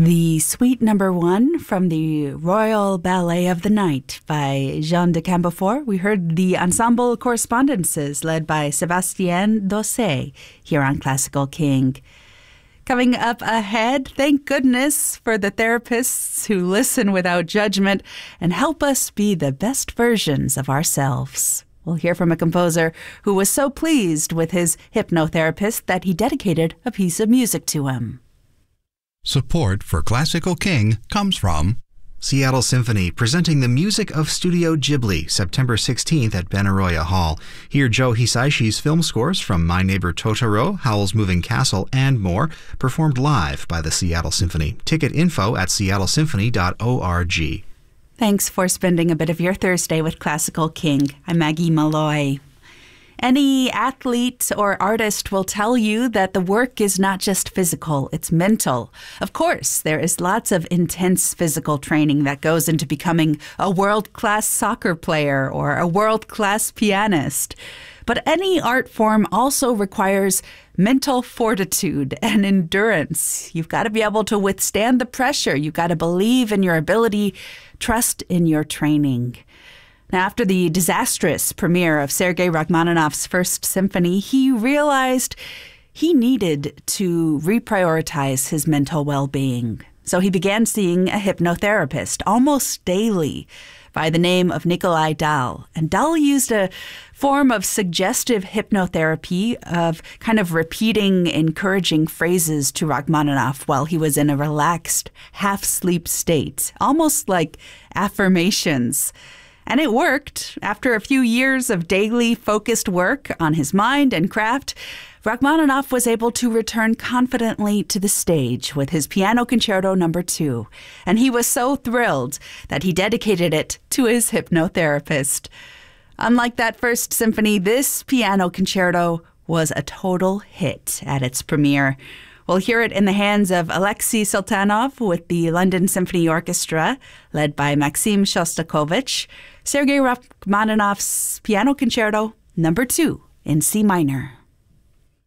The Suite Number 1 from the Royal Ballet of the Night by Jean de Cambefort. We heard the Ensemble Correspondences led by Sébastien Dosset here on Classical King. Coming up ahead, thank goodness for the therapists who listen without judgment and help us be the best versions of ourselves. We'll hear from a composer who was so pleased with his hypnotherapist that he dedicated a piece of music to him. Support for Classical King comes from Seattle Symphony, presenting the music of Studio Ghibli, September 16th at Benaroya Hall. Hear Joe Hisaishi's film scores from My Neighbor Totoro, Howl's Moving Castle, and more, performed live by the Seattle Symphony. Ticket info at seattlesymphony.org. Thanks for spending a bit of your Thursday with Classical King. I'm Maggie Malloy. Any athlete or artist will tell you that the work is not just physical, it's mental. Of course, there is lots of intense physical training that goes into becoming a world-class soccer player or a world-class pianist. But any art form also requires mental fortitude and endurance. You've got to be able to withstand the pressure. You've got to believe in your ability, trust in your training. Now, after the disastrous premiere of Sergei Rachmaninoff's First Symphony, he realized he needed to reprioritize his mental well-being. So he began seeing a hypnotherapist almost daily by the name of Nikolai Dahl. And Dahl used a form of suggestive hypnotherapy of kind of repeating encouraging phrases to Rachmaninoff while he was in a relaxed, half-sleep state, almost like affirmations. And it worked. After a few years of daily focused work on his mind and craft, Rachmaninoff was able to return confidently to the stage with his Piano Concerto No. 2. And he was so thrilled that he dedicated it to his hypnotherapist. Unlike that First Symphony, this Piano Concerto was a total hit at its premiere. We'll hear it in the hands of Alexei Sultanov with the London Symphony Orchestra, led by Maxim Shostakovich, Sergei Rachmaninoff's Piano Concerto No. 2 in C minor.